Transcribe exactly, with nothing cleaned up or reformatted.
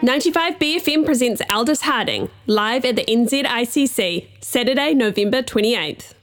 ninety-five B F M presents Aldous Harding, live at the N Z I C C, Saturday, November twenty-eighth.